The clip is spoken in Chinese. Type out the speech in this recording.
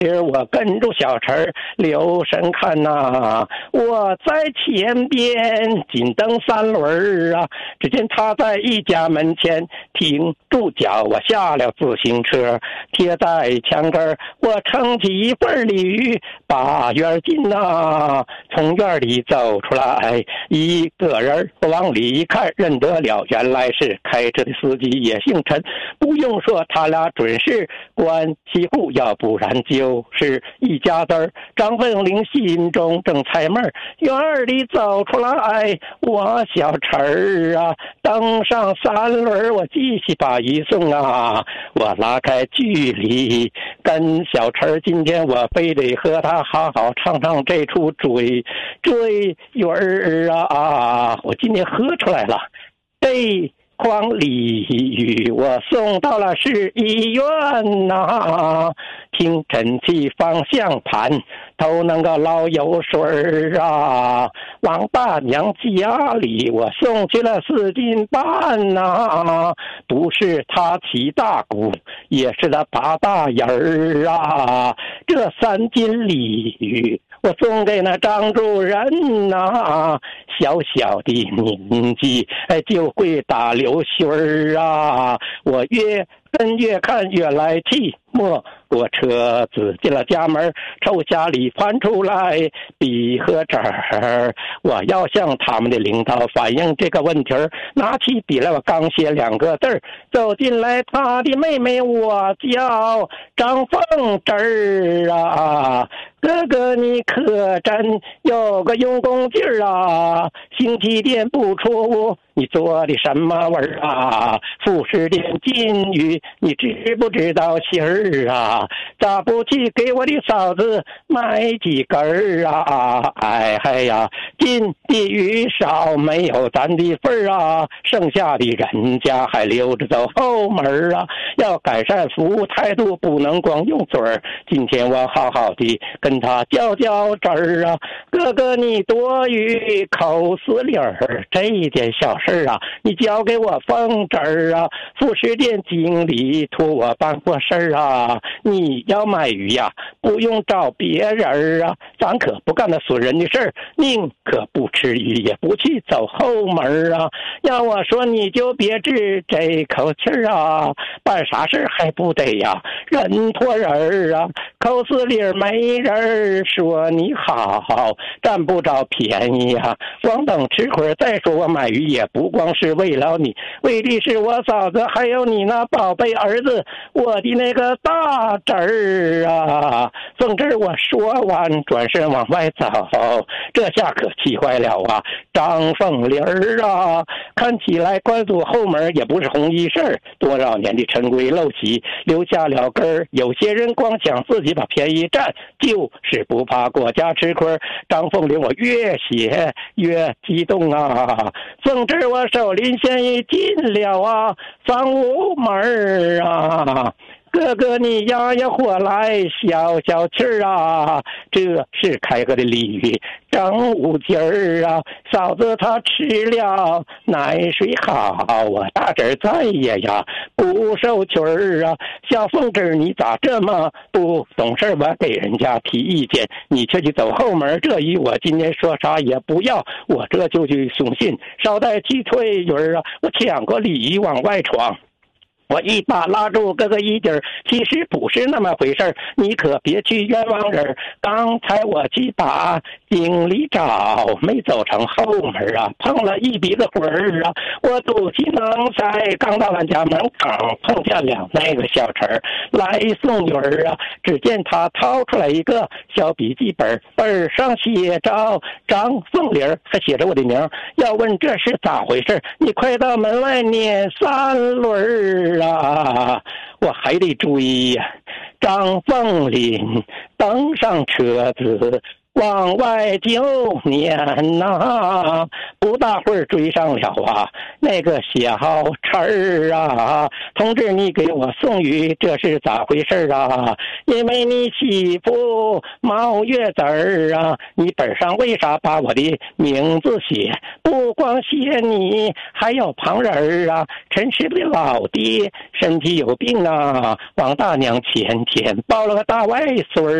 我跟着小陈留神看呐，我在前边紧蹬三轮啊，只见他在一家门前停住脚，我下了自行车，贴在墙根，我撑起一份鲤鱼，把院进呐，从院里走出来，一个人往里一看，认得了，原来是开车的司机，也姓陈，不用说，他俩准是关系户，要不然就是一家子儿。张凤玲心中正猜闷儿，院里走出来，我小陈儿啊，登上三轮，我继续把鱼送啊，我拉开距离跟小陈儿，今天我非得和他好好唱唱这出追鱼儿啊，我今天喝出来了，这筐鲤鱼我送到了市医院呐，听诊器方向盘都能够捞油水啊，王大娘家里我送去了4斤半呐，不是他骑大鼓，也是他拔大人儿啊，这3斤鲤鱼我送给那张主任呐，小小的年纪就会打流水儿啊，我越跟越看越来气，没过车子进了家门，抽下礼盘出来，笔和纸儿，我要向他们的领导反映这个问题儿，拿起笔来，我刚写2个字儿，走进来他的妹妹，我叫张凤芝儿啊，哥哥你可真有个用功劲儿啊，星期天不出你做的什么味儿啊，副食店金鱼你知不知道信儿啊，咋不去给我的嫂子买几根儿啊，哎嗨呀，金的鱼少没有咱的份儿啊，剩下的人家还留着走后门啊，要改善服务态度，不能光用嘴儿，今天我好好的跟他较较真儿啊，哥哥你多于口死理儿，这一点小事啊，你交给我凤芝儿啊，副食店经理托我办过事儿啊，你要买鱼呀，不用找别人啊，咱可不干那损人的事儿，宁可不吃鱼，也不去走后门啊，要我说你就别治这口气儿啊，办啥事还不得呀，人托人啊，口死理儿没人说你好，占不着便宜啊，光等吃会儿再说，我买鱼也不光是为了你，为的是我嫂子还有你那宝贝儿子，我的那个大侄儿啊，凤芝我说完转身往外走，这下可气坏了啊，张凤玲儿啊，看起来关锁后门也不是红衣事儿，多少年的陈规陋习留下了根儿，有些人光想自己把便宜占，就是不怕国家吃亏。张凤玲我越写越激动啊，凤芝我手临县已进了啊，房屋门啊，哥哥你压压火来消消气儿啊，这是开河的鲤鱼正午劲儿啊，嫂子她吃了奶水好，我大侄再也呀不受屈儿啊，小凤芝你咋这么不懂事，我给人家提意见你却去走后门，这一我今天说啥也不要，我这就去送信，捎带去退鱼儿啊，我抢过鲤鱼往外闯，我一把拉住哥哥衣襟，其实不是那么回事，你可别去冤枉人，刚才我去把经理找，没走成后门啊，碰了一鼻子灰儿啊，我赌气能塞，刚到俺家门口碰见了那个小陈来送鱼儿啊，只见他掏出来一个小笔记本，本上写着张凤玲，还写着我的名，要问这是咋回事，你快到门外撵3轮啊，我还得追呀，张凤林登上车子往外9年呐，不大会儿追上了啊，那个小陈儿啊，同志你给我送鱼，这是咋回事啊？因为你媳妇毛月子儿啊，你本上为啥把我的名字写？不光写你，还有旁人啊。陈氏的老爹身体有病啊，王大娘前天抱了个大外孙儿。